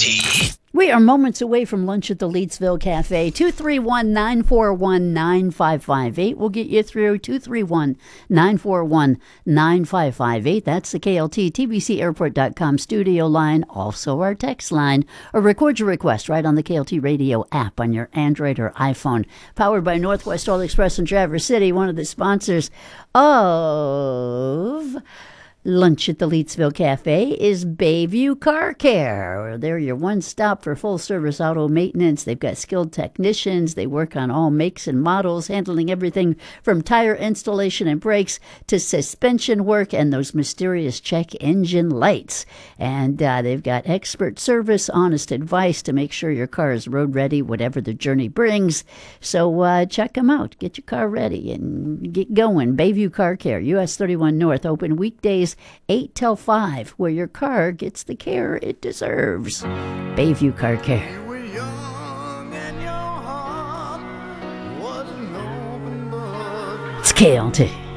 KLT. We are moments away from lunch at the Leetsville Cafe. 231-941-9558. We'll get you through 231-941-9558. That's the KLT TBCAirport.com studio line, also our text line. Or record your request right on the KLT radio app on your Android or iPhone. Powered by Northwest Oil Express in Traverse City, one of the sponsors of Lunch at the Leetsville Cafe is Bayview Car Care. They're your one stop for full service auto maintenance. They've got skilled technicians. They work on all makes and models, handling everything from tire installation and brakes to suspension work and those mysterious check engine lights. And they've got expert service, honest advice to make sure your car is road ready, whatever the journey brings. So check them out. Get your car ready and get going. Bayview Car Care, US 31 North, open weekdays 8 till 5, where your car gets the care it deserves. Bayview Car Care. You were young and your heart was an open book. It's KLT.